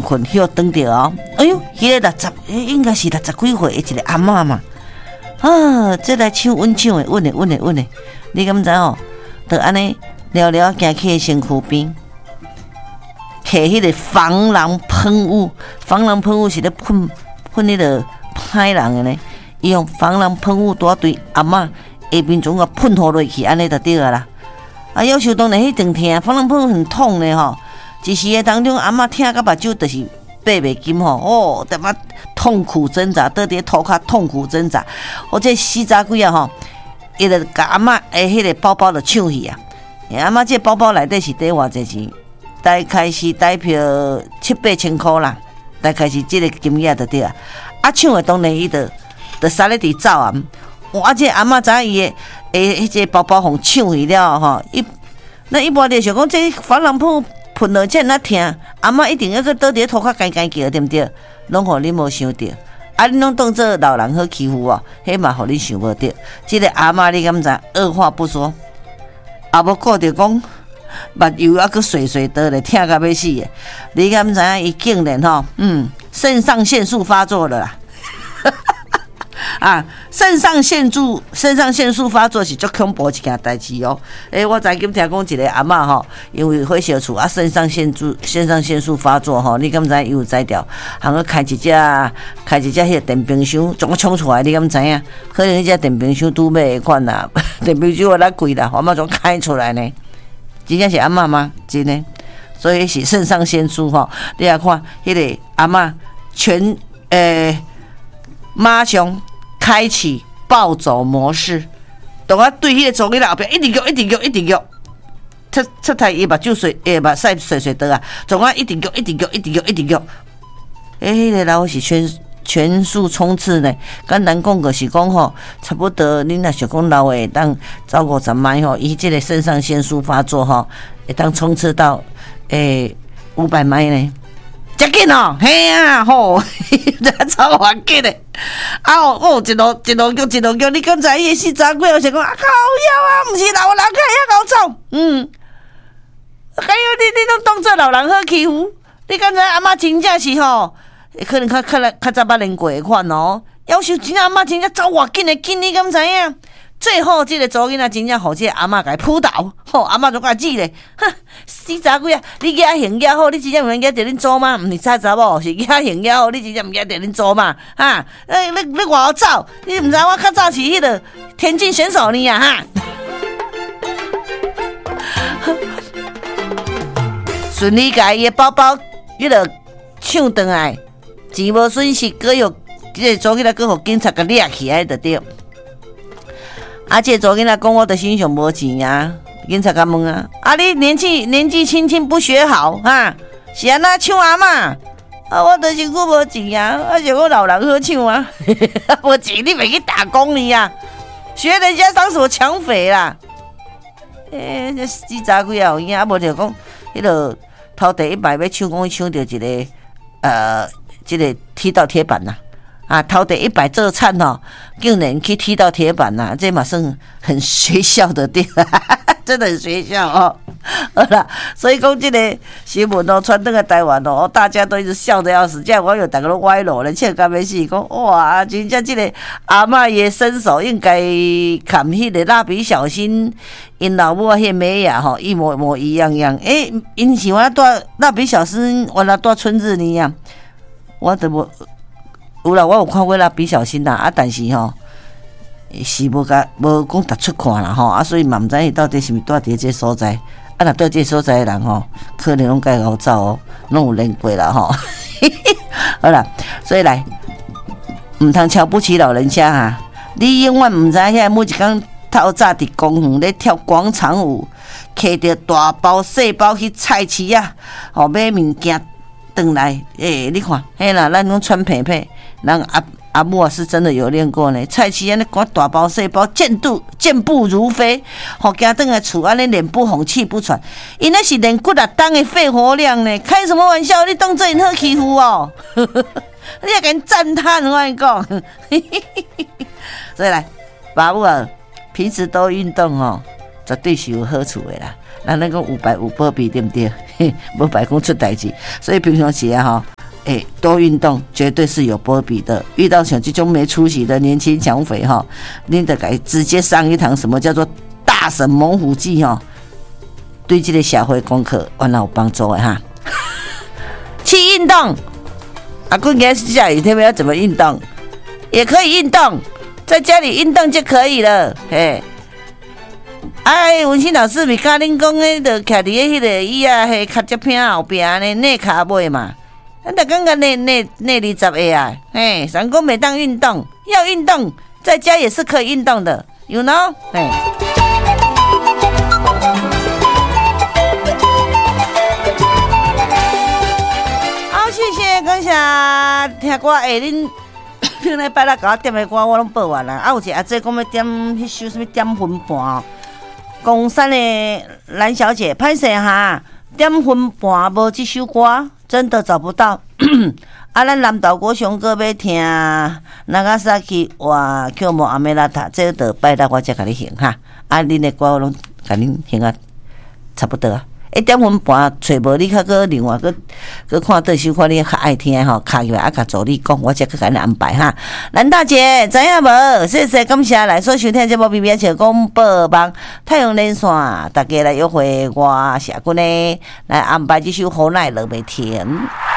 困，休等着哦。哎呦，迄个应该是60几岁的一个阿嬷嘛。啊，这来抢稳抢的，稳的。你敢知哦？就安尼聊聊行去身躯边，摕迄个防狼喷雾。防狼喷雾是咧喷迄个歹人的呢。伊用防狼喷雾多对阿嬷下面总个喷落去，安尼就对了啦。啊，要求当然迄阵疼，防狼喷雾很痛的吼。一时的当中，阿嬷疼到目睭就是爬袂紧吼，哦，他妈痛苦挣扎，倒伫涂骹痛苦挣扎。我这死早鬼啊吼，伊就甲阿嬷的迄个包包就抢去啊！阿嬷这包包内底是得偌济钱？大概是代表7-8千块啦，大概是这个金额就对啊。啊，抢的当然伊就杀咧伫走啊！哇，这阿嬷知影伊的迄个包包互抢去了吼，伊无咧想讲这防狼喷喷落这那疼，阿嬷一定要去倒伫涂骹干叫，对不对？拢互你无想到，啊，你拢当做老人好欺负哦，迄嘛互你想无到。这个阿嬷你敢知？二话不说，也无顾着讲目睭啊，佮水倒咧，疼到要死的。你敢知影？伊竟然吼，肾上腺素发作了啦！啊，肾上腺素发作是足恐怖一件代志哦。我昨今听讲一个阿嬷吼，因为火烧厝啊，肾上腺素发作吼，你敢知伊有知条？通去开一只迄个电冰箱，怎么冲出来？你敢知影？可能迄只电冰箱拄买的款啦，电冰箱有哪贵啦？阿嬷怎开出来呢？真正是阿嬷吗？真的，所以是肾上腺素吼。你来看，迄个阿嬷马上开启暴走模式，当我对迄个走囡后壁一直叫，出台伊目睭水，目屎水倒啊，总我一直叫。迄个老是全速冲刺呢。简单讲就是讲吼，差不多你若想讲老的当走50迈吼，伊这个肾上腺素发作吼，会当冲刺到500迈呢。真紧哦，嘿啊吼，超滑紧的，一路叫，你刚才伊是查几？我想讲靠腰啊，不是老人开遐高冲，还有你拢当做老人好欺负？你刚才阿嬷真正是吼，可能较早捌练过的款哦，要求真正阿嬷真正走偌紧的紧，你敢知影？最后这个祖囡仔真正互这个阿嬷甲伊扑倒，阿嬷就甲指咧，哼，死查鬼啊！你举行举好，你真正毋惊着恁做吗？毋是查查某，是举行举好，你真正毋惊着恁做吗？哈，你外口走，你毋知我较早是迄个田径选手呢啊哈！顺利甲伊的包包迄落抢转来，钱无损失，搁有这个祖囡仔搁互警察甲掠起来就对。这个祖囡仔讲，我的身上无钱啊！警察甲问啊，你年纪轻不学好啊？是安那抢阿嬷？我的身躯无钱啊！我想讲老人好抢啊！无钱你袂去打工呢啊？学人家当什么抢匪啦？这死查鬼啊！有影无就讲，迄落头第一摆要抢，讲抢到一个这个踢到铁板呐！头第100做惨哦，竟然去踢到铁板呐，这嘛算很学校的对啦，真的很学校哦。好啦，所以讲这个新闻哦，传登个台湾哦，大家都一直笑得要死，这样网友大家都歪楼了，笑到要死，讲哇，真正这个阿嬷也身手应该看迄个蜡笔小新，因老母迄美呀吼，一模一样样。因是我住蜡笔小新，我那住春日呢呀，我都无。有啦，我有看过蜡笔小新啦，但是吼是无讲突出看啦吼，所以嘛毋知伊到底是毋是住伫这所在，若住这所在的人吼，可能拢该熬走哦，拢有练过啦吼。好啦，所以来，毋通瞧不起老人家啊！你永远毋知遐每一工透早伫公园咧跳广场舞，摕着大包细包去菜市啊，买物件转来，你看，嘿啦，咱拢穿皮皮。人阿母啊是真的有练过呢，菜市安尼赶大包细包，健步如飞，好行转来厝安尼脸不红气不喘，因那是练骨力当的肺活量呢，开什么玩笑？你当做因好欺负哦？你要给人赞叹，我跟你讲。所以来，爸母啊，平时多运动哦，绝对是有好处的啦。咱讲有败有保庇，对不对？无败讲出代志，所以平常时啊多运动绝对是有波比的。遇到像这种没出息的年轻抢匪哈，你得该直接上一堂什么叫做大神猛虎记哈，对这个社会功课完了有帮助的哈。去运动，过年下雨天要怎么运动？也可以运动，在家里运动就可以了，嘿。文心老师咪甲恁讲诶，就徛伫迄个椅啊，迄脚脚片后壁呢，内卡尾嘛。咱逐感觉内20个啊，嘿，三公每当运动，要运动，在家也是可以运动的 ，you know， 嘿。好，谢谢感谢听歌恁礼拜六甲我点的歌我拢播完啦。有一个阿姐讲要点迄首什么点分半。公山的蓝小姐，拍谁哈？点分半无这首歌，真的找不到。咱南岛国雄哥要听Nagasaki wa Kyomo Amelata， 这个拜六我才甲你行哈。恁的歌我拢甲恁行啊，差不多啊。点分半找无你，个另外个看对首歌你较爱听吼，卡起来甲助理讲，我才去甲你安排哈。蓝大姐知影无？谢谢感谢来所收听节目《BBS 广播网》太阳连线，大家来约会我社群呢，来安排这首好耐落袂停。